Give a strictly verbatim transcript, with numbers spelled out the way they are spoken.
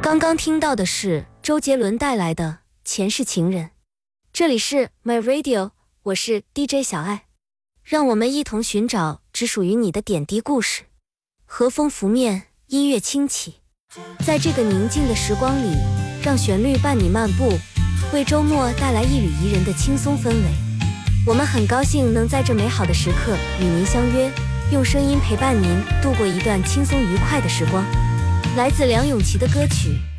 刚刚听到的是周杰伦带来的《前世情人》，这里是 My Radio， 我是 D J 小爱，让我们一同寻找只属于你的点滴故事。和风拂面，音乐轻起，在这个宁静的时光里，让旋律伴你漫步，为周末带来一缕宜人的轻松氛围。我们很高兴能在这美好的时刻与您相约，用声音陪伴您度过一段轻松愉快的时光。来自梁咏琪的歌曲